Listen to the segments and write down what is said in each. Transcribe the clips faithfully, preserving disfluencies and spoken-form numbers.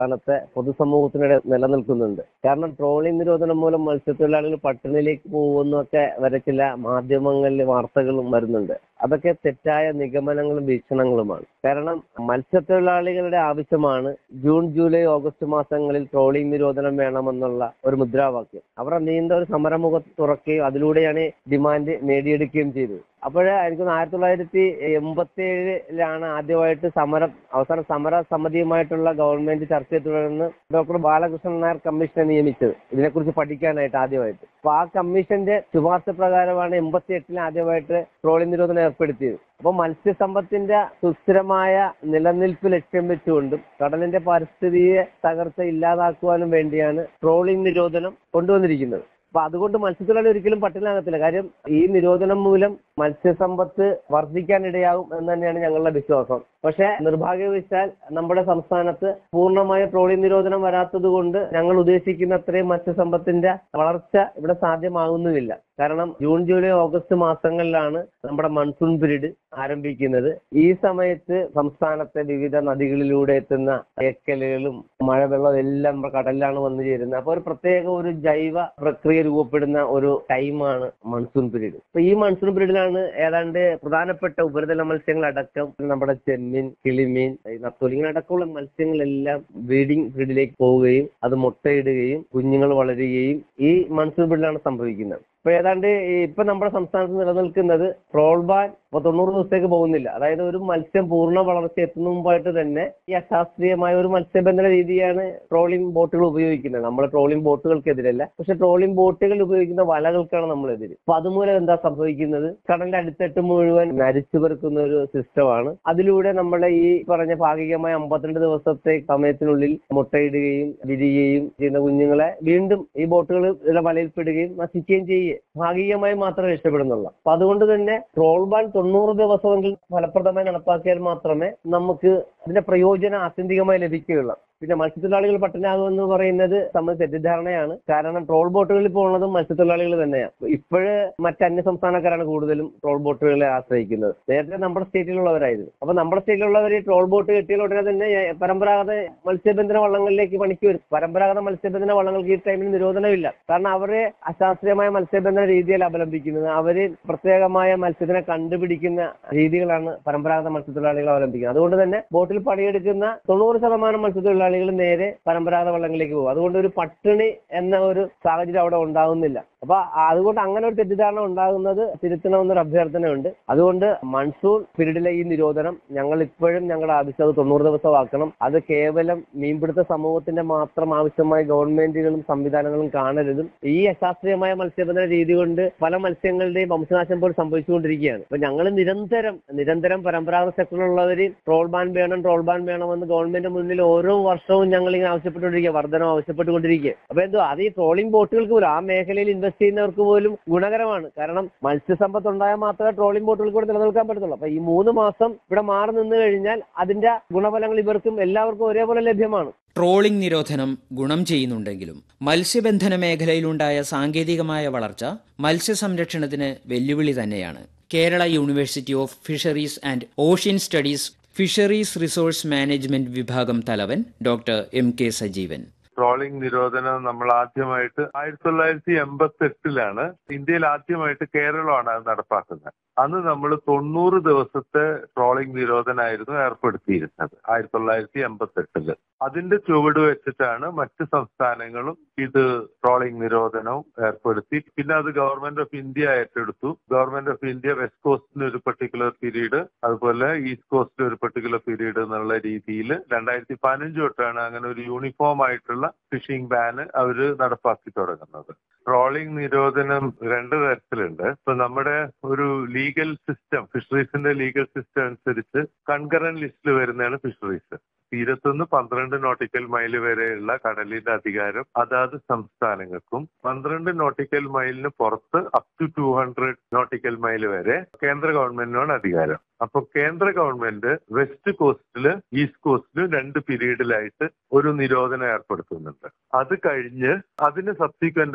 സ്ഥാനത്തെ പൊതുസമൂഹത്തിനിടെ നിലനിൽക്കുന്നുണ്ട്. കാരണം ട്രോളിംഗ് നിരോധനം മൂലം മത്സ്യത്തൊഴിലാളികൾ പട്ടിണിയിലേക്ക് പോകുന്നൊക്കെ വരെ ചില മാധ്യമങ്ങളിൽ വാർത്തകളും വരുന്നുണ്ട്. അതൊക്കെ തെറ്റായ നിഗമനങ്ങളും വീക്ഷണങ്ങളുമാണ്. കാരണം മത്സ്യത്തൊഴിലാളികളുടെ ആവശ്യമാണ് ജൂൺ ജൂലൈ ഓഗസ്റ്റ് മാസങ്ങളിൽ ട്രോളിംഗ് നിരോധനം വേണമെന്നുള്ള ഒരു മുദ്രാവാക്യം. അവർ നീണ്ട ഒരു സമരമുഖം തുറക്കുകയും അതിലൂടെയാണ് ഡിമാൻഡ് നേടിയെടുക്കുകയും ചെയ്തത്. അപ്പോഴേ എനിക്ക് ആയിരത്തി തൊള്ളായിരത്തി എൺപത്തി ഏഴിലാണ് ആദ്യമായിട്ട് സമരം അവസാന സമര സമിതിയുമായിട്ടുള്ള ഗവൺമെന്റ് ചർച്ചയെ തുടർന്ന് ഡോക്ടർ ബാലകൃഷ്ണൻ നായർ കമ്മീഷനെ നിയമിച്ചത് ഇതിനെക്കുറിച്ച് പഠിക്കാനായിട്ട് ആദ്യമായിട്ട്. അപ്പൊ ആ കമ്മീഷന്റെ ശുപാർശ പ്രകാരമാണ് എൺപത്തി എട്ടിൽ ആദ്യമായിട്ട് ട്രോളിംഗ് നിരോധനം ഏർപ്പെടുത്തിയത്. അപ്പൊ മത്സ്യസമ്പത്തിന്റെ സുസ്ഥിരമായ നിലനിൽപ്പ് ലക്ഷ്യം വെച്ചുകൊണ്ടും കടലിന്റെ പരിസ്ഥിതിയെ തകർച്ച ഇല്ലാതാക്കുവാനും വേണ്ടിയാണ് ട്രോളിംഗ് നിരോധനം കൊണ്ടുവന്നിരിക്കുന്നത്. അപ്പൊ അതുകൊണ്ട് മത്സ്യത്തൊഴിലാളി ഒരിക്കലും പട്ടിണിയാകത്തില്ല. കാര്യം ഈ നിരോധനം മൂലം മത്സ്യസമ്പത്ത് വർദ്ധിക്കാനിടയാകും എന്ന് തന്നെയാണ് ഞങ്ങളുടെ വിശ്വാസം. പക്ഷെ നിർഭാഗ്യവശാൽ നമ്മുടെ സംസ്ഥാനത്ത് പൂർണ്ണമായ ട്രോളിംഗ് നിരോധനം വരാത്തത് കൊണ്ട് ഞങ്ങൾ ഉദ്ദേശിക്കുന്ന അത്രയും മത്സ്യസമ്പത്തിന്റെ വളർച്ച ഇവിടെ സാധ്യമാകുന്നുമില്ല. കാരണം ജൂൺ ജൂലൈ ഓഗസ്റ്റ് മാസങ്ങളിലാണ് നമ്മുടെ മൺസൂൺ പീരീഡ് ആരംഭിക്കുന്നത്. ഈ സമയത്ത് സംസ്ഥാനത്തെ വിവിധ നദികളിലൂടെ എത്തുന്ന ഏക്കലുകളും മഴവെള്ളം എല്ലാം നമ്മുടെ കടലിലാണ് വന്നു ചേരുന്നത്. അപ്പൊ ഒരു പ്രത്യേക ഒരു ജൈവ പ്രക്രിയ രൂപപ്പെടുന്ന ഒരു ടൈമാണ് മൺസൂൺ പീരീഡ്. അപ്പൊ ഈ മൺസൂൺ പീരീഡിലാണ് ഏതാണ്ട് പ്രധാനപ്പെട്ട ഉപരിതല മത്സ്യങ്ങളടക്കം നമ്മുടെ ചെമ്മീൻ, കിളിമീൻ, നത്തോലി ഇങ്ങനെ അടക്കമുള്ള മത്സ്യങ്ങളെല്ലാം ബ്രീഡിംഗ് പീരീഡിലേക്ക് പോവുകയും അത് മുട്ടയിടുകയും കുഞ്ഞുങ്ങൾ വളരുകയും ഈ മൺസൂൺ പീരീഡിലാണ് സംഭവിക്കുന്നത്. ഇപ്പൊ ഏതാണ്ട് ഇപ്പൊ നമ്മുടെ സംസ്ഥാനത്ത് നിലനിൽക്കുന്നത് ട്രോൾ ബാൻ ഇപ്പൊ തൊണ്ണൂറ് ദിവസത്തേക്ക് പോകുന്നില്ല. അതായത് ഒരു മത്സ്യം പൂർണ്ണ വളർച്ച എത്തുന്ന മുമ്പായിട്ട് തന്നെ ഈ അശാസ്ത്രീയമായ ഒരു മത്സ്യബന്ധന രീതിയാണ് ട്രോളിംഗ് ബോട്ടുകൾ ഉപയോഗിക്കുന്നത്. നമ്മൾ ട്രോളിംഗ് ബോട്ടുകൾക്കെതിരല്ല, പക്ഷെ ട്രോളിംഗ് ബോട്ടുകൾ ഉപയോഗിക്കുന്ന വലകൾക്കാണ് നമ്മളെതിര്. അപ്പൊ അതുമൂലം എന്താ സംഭവിക്കുന്നത്? കടലിന്റെ അടിത്തട്ട് മുഴുവൻ നരിച്ചു പെറുക്കുന്ന ഒരു സിസ്റ്റമാണ്. അതിലൂടെ നമ്മളെ ഈ പറഞ്ഞ ഭാഗികമായ അമ്പത്തിരണ്ട് ദിവസത്തെ സമയത്തിനുള്ളിൽ മുട്ടയിടുകയും വിരിയുകയും ചെയ്യുന്ന കുഞ്ഞുങ്ങളെ വീണ്ടും ഈ ബോട്ടുകളുടെ വലയിൽപ്പെടുകയും നശിക്കുകയും ചെയ്യുക ഭാഗികമായി മാത്രമേ രക്ഷപ്പെടുന്നുള്ളൂ. അപ്പൊ അതുകൊണ്ട് തന്നെ ട്രോൾ ബാൻ തൊണ്ണൂറ് ദിവസമെങ്കിലും ഫലപ്രദമായി നടപ്പാക്കിയാൽ മാത്രമേ നമുക്ക് അതിന്റെ പ്രയോജനം ആത്യന്തികമായി ലഭിക്കുകയുള്ളൂ. പിന്നെ മത്സ്യത്തൊഴിലാളികൾ പട്ടിണിയാകുമെന്ന് പറയുന്നത് നമ്മൾ തെറ്റിദ്ധാരണയാണ്. കാരണം ട്രോൾ ബോട്ടുകളിൽ പോകുന്നതും മത്സ്യത്തൊഴിലാളികൾ തന്നെയാണ്. ഇപ്പോഴ് മറ്റ് അന്യ സംസ്ഥാനക്കാരാണ് കൂടുതലും ട്രോൾ ബോട്ടുകളെ ആശ്രയിക്കുന്നത്. നേരത്തെ നമ്മുടെ സ്റ്റേറ്റിലുള്ളവരായിരുന്നു. അപ്പൊ നമ്മുടെ സ്റ്റേറ്റിലുള്ളവർ ട്രോൾ ബോട്ട് കെട്ടിയാൽ ഉടനെ തന്നെ പരമ്പരാഗത മത്സ്യബന്ധന വള്ളങ്ങളിലേക്ക് പണിക്ക് വരും. പരമ്പരാഗത മത്സ്യബന്ധന വള്ളങ്ങൾക്ക് ഈ ടൈമിൽ നിരോധനമില്ല. കാരണം അവരെ അശാസ്ത്രീയമായ മത്സ്യബന്ധന രീതിയിൽ അവലംബിക്കുന്നത്. അവര് പ്രത്യേകമായ മത്സ്യത്തിനെ കണ്ടുപിടിക്കുന്ന രീതികളാണ് പരമ്പരാഗത മത്സ്യത്തൊഴിലാളികൾ അവലംബിക്കുന്നത്. അതുകൊണ്ട് തന്നെ ബോട്ടിൽ പണിയെടുക്കുന്ന തൊണ്ണൂറ് ശതമാനം മത്സ്യത്തൊഴിലാളികൾ നേരെ പരമ്പരാഗത വള്ളങ്ങളിലേക്ക് പോകും. അതുകൊണ്ട് ഒരു പട്ടിണി എന്ന ഒരു സാഹചര്യം അവിടെ ഉണ്ടാകുന്നില്ല. അപ്പൊ അതുകൊണ്ട് അങ്ങനെ ഒരു തെറ്റിദ്ധാരണ ഉണ്ടാകുന്നത് തിരുത്തണമെന്നൊരു അഭ്യർത്ഥനയുണ്ട്. അതുകൊണ്ട് മൺസൂൺ പീരീഡിലെ ഈ നിരോധനം ഞങ്ങൾ ഇപ്പോഴും ഞങ്ങളുടെ ആവശ്യം അത് തൊണ്ണൂറ് ദിവസമാക്കണം. അത് കേവലം മീൻപിടുത്ത സമൂഹത്തിന്റെ മാത്രം ആവശ്യമായി ഗവൺമെന്റുകളും സംവിധാനങ്ങളും കാണരുതും. ഈ അശാസ്ത്രീയമായ മത്സ്യബന്ധന രീതി കൊണ്ട് പല മത്സ്യങ്ങളുടെയും വംശനാശം പോലും സംഭവിച്ചുകൊണ്ടിരിക്കുകയാണ്. അപ്പൊ ഞങ്ങൾ നിരന്തരം നിരന്തരം പരമ്പരാഗത സെക്ടറിലുള്ളവർ ട്രോൾ ബാൻ വേണം ട്രോൾ ബാൻ വേണമെന്ന് ഗവൺമെന്റ് മുന്നിൽ ഓരോ വർഷവും ഞങ്ങൾ ഇങ്ങനെ ആവശ്യപ്പെട്ടുകൊണ്ടിരിക്കുക, വർധനം ആവശ്യപ്പെട്ടുകൊണ്ടിരിക്കുക. അപ്പൊ എന്തോ അത് ഈ ട്രോളിംഗ് ബോട്ടുകൾക്ക് പോലും ആ മേഖലയിൽ ഇൻവെസ്റ്റ് ചെയ്യുന്നവർക്ക് പോലും ഗുണകരമാണ്. കാരണം മത്സ്യസമ്പത്ത് ഉണ്ടായാൽ മാത്രമേ ട്രോളിംഗ് ബോട്ടുകൾക്ക് കൂടെ നിലനിൽക്കാൻ പറ്റത്തുള്ളൂ. അപ്പൊ ഈ മൂന്ന് മാസം ഇവിടെ മാറി നിന്ന് കഴിഞ്ഞാൽ അതിന്റെ ഗുണഫലങ്ങൾ ഇവർക്കും എല്ലാവർക്കും ഒരേപോലെ ലഭ്യമാണ്. ട്രോളിംഗ് നിരോധനം ഗുണം ചെയ്യുന്നുണ്ടെങ്കിലും മത്സ്യബന്ധന മേഖലയിലുണ്ടായ സാങ്കേതികമായ വളർച്ച മത്സ്യസംരക്ഷണത്തിന് വെല്ലുവിളി തന്നെയാണ്. Kerala university of fisheries and ocean studies fisheries resource management വിഭാഗം തലവൻ doctor M K Sajeevan. Trawling നിരോധനം നമ്മൾ ആദ്യമായിട്ട് ആയിരത്തി തൊള്ളായിരത്തി എൺപത്തി എട്ടിലാണ് ഇന്ത്യയിൽ ആദ്യമായിട്ട് കേരളമാണ് അത് നടപ്പാക്കുന്നത്. അന്ന് നമ്മൾ തൊണ്ണൂറ് ദിവസത്തെ ട്രോളിംഗ് നിരോധനമായിരുന്നു ഏർപ്പെടുത്തിയിരുന്നത് ആയിരത്തി തൊള്ളായിരത്തി എൺപത്തി എട്ടില്. അതിന്റെ ചുവട് വെച്ചിട്ടാണ് മറ്റ് സംസ്ഥാനങ്ങളും ഇത് ട്രോളിംഗ് നിരോധനവും ഏർപ്പെടുത്തി. പിന്നെ അത് ഗവൺമെന്റ് ഓഫ് ഇന്ത്യ ഏറ്റെടുത്തു. ഗവൺമെന്റ് ഓഫ് ഇന്ത്യ വെസ്റ്റ് കോസ്റ്റിന് ഒരു പെർട്ടിക്കുലർ പീരീഡ്, അതുപോലെ ഈസ്റ്റ് കോസ്റ്റിന് ഒരു പെർട്ടിക്കുലർ പീരീഡ് എന്നുള്ള രീതിയിൽ രണ്ടായിരത്തി പതിനഞ്ച് തൊട്ടാണ് അങ്ങനെ ഒരു യൂണിഫോം ആയിട്ടുള്ള ഫിഷിംഗ് ബാന് അവര് നടപ്പാക്കി തുടങ്ങുന്നത്. ട്രോളിംഗ് നിരോധനം രണ്ട് തരത്തിലുണ്ട്. ഇപ്പൊ നമ്മുടെ ഒരു ലീഗൽ സിസ്റ്റം, ഫിഷറീസിന്റെ ലീഗൽ സിസ്റ്റം അനുസരിച്ച് കൺകറന്റ് ലിസ്റ്റിൽ വരുന്നതാണ് ഫിഷറീസ്. തീരത്തുനിന്ന് പന്ത്രണ്ട് നോട്ടിക്കൽ മൈൽ വരെയുള്ള കടലിന്റെ അധികാരം അതാത് സംസ്ഥാനങ്ങൾക്കും, പന്ത്രണ്ട് നോട്ടിക്കൽ മൈലിന് പുറത്ത് up to two hundred nautical mile വരെ കേന്ദ്ര ഗവൺമെന്റിനാണ് അധികാരം. അപ്പൊ കേന്ദ്ര ഗവൺമെന്റ് വെസ്റ്റ് കോസ്റ്റില് ഈസ്റ്റ് കോസ്റ്റിലും രണ്ട് പീരീഡിലായിട്ട് ഒരു നിരോധനം ഏർപ്പെടുത്തുന്നുണ്ട്. അത് കഴിഞ്ഞ് അതിന് സബ്സിക്വന്റ് ആയിട്ടാണ്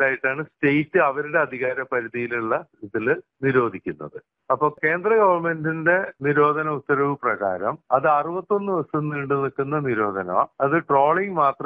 സ്റ്റേറ്റ് അവരുടെ അധികാര പരിധിയിലുള്ള ഇതിൽ നിരോധിക്കുന്നത്. അപ്പോൾ കേന്ദ്ര ഗവൺമെന്റിന്റെ നിരോധന ഉത്തരവ് പ്രകാരം അത് അറുപത്തൊന്ന് ദിവസം നീണ്ടു നിൽക്കുന്ന നിരോധനമാണ്. അത് ട്രോളിംഗ് മാത്രം